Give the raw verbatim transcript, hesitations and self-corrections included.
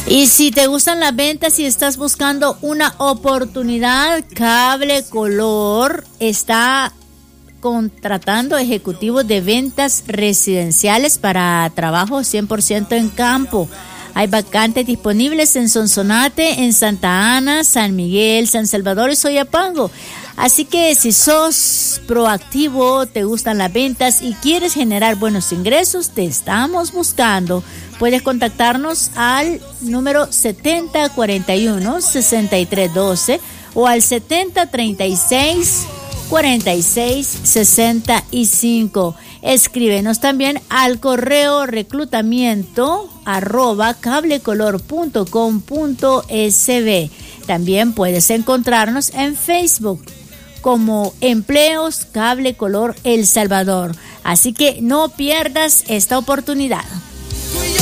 Y si te gustan las ventas y estás buscando una oportunidad, Cable Color está contratando ejecutivos de ventas residenciales para trabajo cien por ciento en campo. Hay vacantes disponibles en Sonsonate, en Santa Ana, San Miguel, San Salvador y Soyapango. Así que si sos proactivo, te gustan las ventas y quieres generar buenos ingresos, te estamos buscando. Puedes contactarnos al número setenta cuarenta y uno, sesenta y tres doce o al setenta treinta y seis, cuarenta y seis, sesenta y cinco. Escríbenos también al correo reclutamiento arroba cablecolor punto com punto es be. También puedes encontrarnos en Facebook como Empleos Cable Color El Salvador. Así que no pierdas esta oportunidad.